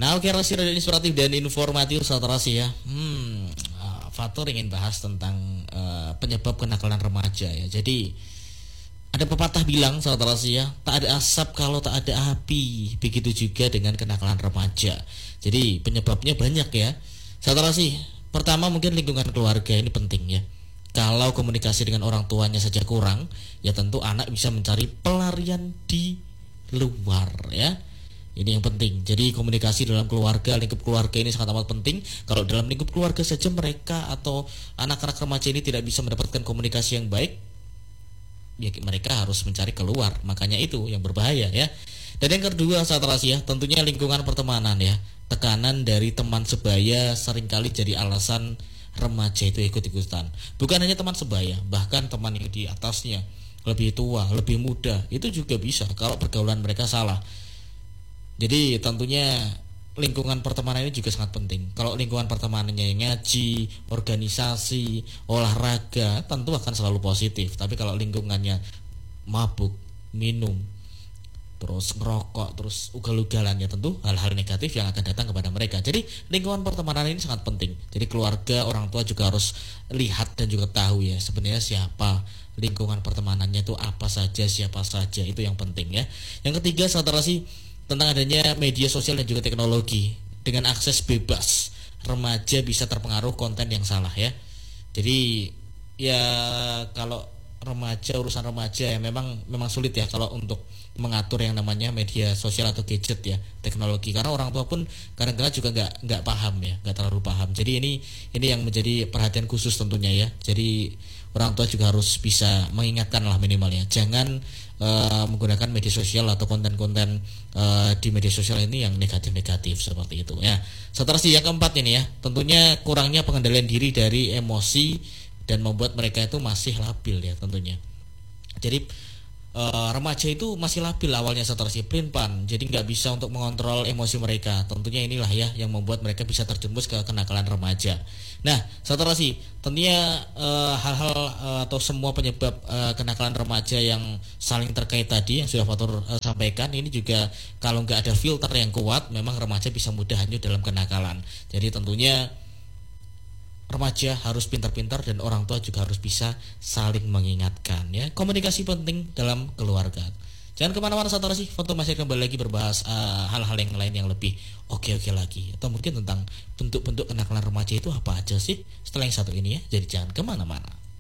Nah, oke, Rasi, radio inspiratif dan informatif saudara Rasi ya. Fatur ingin bahas tentang penyebab kenakalan remaja ya. Jadi ada pepatah bilang saudara Rasi ya, tak ada asap kalau tak ada api. Begitu juga dengan kenakalan remaja. Jadi penyebabnya banyak ya. Saudara Rasi, pertama mungkin lingkungan keluarga ini penting ya. Kalau komunikasi dengan orang tuanya saja kurang, ya tentu anak bisa mencari pelarian di luar ya. Ini yang penting. Jadi komunikasi dalam keluarga, lingkup keluarga ini sangat amat penting. Kalau dalam lingkup keluarga saja mereka atau anak-anak remaja ini tidak bisa mendapatkan komunikasi yang baik, ya mereka harus mencari keluar. Makanya itu yang berbahaya ya. Dan yang kedua saudara Rasi ya, tentunya lingkungan pertemanan ya. Tekanan dari teman sebaya seringkali jadi alasan remaja itu ikut-ikutan. Bukan hanya teman sebaya, bahkan teman yang di atasnya, lebih tua, lebih muda, itu juga bisa kalau pergaulan mereka salah. Jadi tentunya lingkungan pertemanan ini juga sangat penting. Kalau lingkungan pertemanannya ngaji, organisasi, olahraga, tentu akan selalu positif. Tapi kalau lingkungannya mabuk, minum, terus ngerokok, terus ugal-ugalan, ya tentu hal-hal negatif yang akan datang kepada mereka. Jadi lingkungan pertemanan ini sangat penting. Jadi keluarga, orang tua juga harus lihat dan juga tahu ya sebenarnya siapa, lingkungan pertemanannya itu apa saja, siapa saja, itu yang penting ya. Yang ketiga saudara sih, tentang adanya media sosial dan juga teknologi. Dengan akses bebas, remaja bisa terpengaruh konten yang salah ya. Jadi ya kalau remaja, urusan remaja ya memang sulit ya kalau untuk mengatur yang namanya media sosial atau gadget ya, teknologi, karena orang tua pun kadang-kadang juga nggak paham ya, nggak terlalu paham. Jadi ini yang menjadi perhatian khusus tentunya ya. Jadi orang tua juga harus bisa mengingatkan lah minimalnya, jangan menggunakan media sosial atau konten-konten di media sosial ini yang negatif-negatif seperti itu ya. Setelah yang keempat ini ya, tentunya kurangnya pengendalian diri dari emosi dan membuat mereka itu masih labil ya tentunya. Jadi remaja itu masih labil awalnya setelah pelin-pelan, jadi nggak bisa untuk mengontrol emosi mereka. Tentunya inilah ya yang membuat mereka bisa terjerumus ke kenakalan remaja. Nah, setelah tentunya hal-hal atau semua penyebab kenakalan remaja yang saling terkait tadi yang sudah Fatur sampaikan, ini juga kalau nggak ada filter yang kuat, memang remaja bisa mudah hanyut dalam kenakalan. Jadi tentunya remaja harus pintar-pintar dan orang tua juga harus bisa saling mengingatkan ya. Komunikasi penting dalam keluarga. Jangan kemana-mana saudara sih, Foto masih kembali lagi berbahas hal-hal yang lain yang lebih oke lagi, atau mungkin tentang bentuk-bentuk kenakalan remaja itu apa aja sih setelah yang satu ini ya. Jadi jangan kemana-mana.